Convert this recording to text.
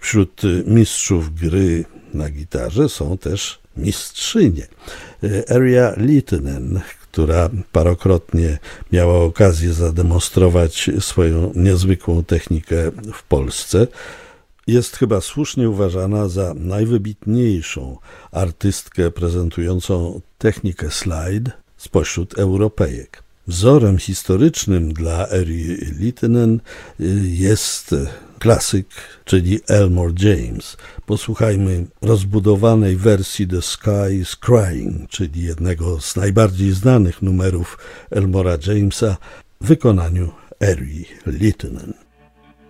Wśród mistrzów gry na gitarze są też mistrzynie. Erja Littinen, która parokrotnie miała okazję zademonstrować swoją niezwykłą technikę w Polsce, jest chyba słusznie uważana za najwybitniejszą artystkę prezentującą technikę slide spośród Europejek. Wzorem historycznym dla Erji Littinen jest klasyk, czyli Elmore James. Posłuchajmy rozbudowanej wersji The Sky is Crying, czyli jednego z najbardziej znanych numerów Elmora Jamesa w wykonaniu Erji Littinen.